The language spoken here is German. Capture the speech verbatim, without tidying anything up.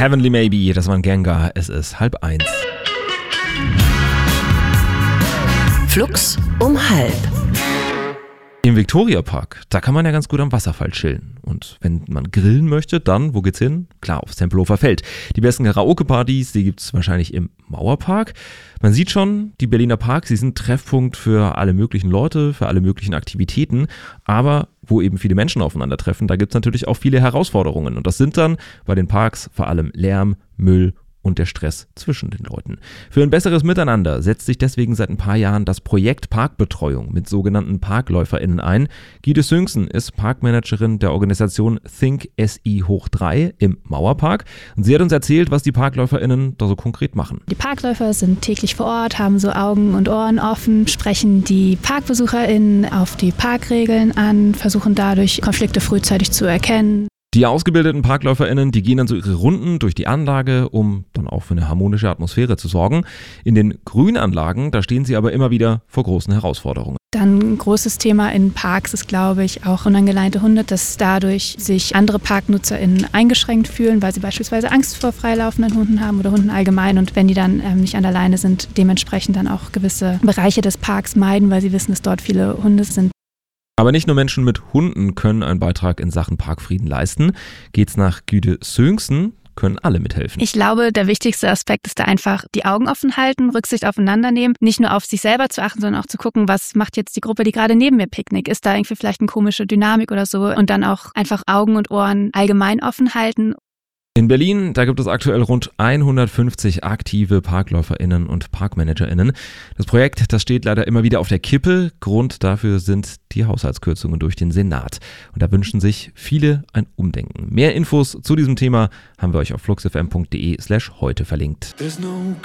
Heavenly Maybe, das war ein Gengar, es ist halb eins. Flux um halb. Im Viktoriapark, da kann man ja ganz gut am Wasserfall chillen. Und wenn man grillen möchte, dann, wo geht's hin? Klar, aufs Tempelhofer Feld. Die besten Karaoke-Partys, die gibt's wahrscheinlich im Mauerpark. Man sieht schon, die Berliner Parks, die sind Treffpunkt für alle möglichen Leute, für alle möglichen Aktivitäten. Aber wo eben viele Menschen aufeinandertreffen, da gibt's natürlich auch viele Herausforderungen. Und das sind dann bei den Parks vor allem Lärm, Müll und der Stress zwischen den Leuten. Für ein besseres Miteinander setzt sich deswegen seit ein paar Jahren das Projekt Parkbetreuung mit sogenannten ParkläuferInnen ein. Gyde Söngsen ist Parkmanagerin der Organisation Think S I hoch drei im Mauerpark. Und sie hat uns erzählt, was die ParkläuferInnen da so konkret machen. Die Parkläufer sind täglich vor Ort, haben so Augen und Ohren offen, sprechen die ParkbesucherInnen auf die Parkregeln an, versuchen dadurch Konflikte frühzeitig zu erkennen. Die ausgebildeten ParkläuferInnen, die gehen dann so ihre Runden durch die Anlage, um dann auch für eine harmonische Atmosphäre zu sorgen. In den Grünanlagen, da stehen sie aber immer wieder vor großen Herausforderungen. Dann ein großes Thema in Parks ist, glaube ich, auch unangeleinte Hunde, dass dadurch sich andere ParknutzerInnen eingeschränkt fühlen, weil sie beispielsweise Angst vor freilaufenden Hunden haben oder Hunden allgemein. Und wenn die dann ähm, nicht an der Leine sind, dementsprechend dann auch gewisse Bereiche des Parks meiden, weil sie wissen, dass dort viele Hunde sind. Aber nicht nur Menschen mit Hunden können einen Beitrag in Sachen Parkfrieden leisten. Geht's nach Gyde Söngsen, können alle mithelfen. Ich glaube, der wichtigste Aspekt ist da einfach die Augen offen halten, Rücksicht aufeinander nehmen, nicht nur auf sich selber zu achten, sondern auch zu gucken, was macht jetzt die Gruppe, die gerade neben mir picknickt. Ist da irgendwie vielleicht eine komische Dynamik oder so? Und dann auch einfach Augen und Ohren allgemein offen halten. In Berlin, da gibt es aktuell rund hundertfünfzig aktive ParkläuferInnen und ParkmanagerInnen. Das Projekt, das steht leider immer wieder auf der Kippe. Grund dafür sind die Haushaltskürzungen durch den Senat. Und da wünschen sich viele ein Umdenken. Mehr Infos zu diesem Thema haben wir euch auf fluxfm punkt de slash heute verlinkt.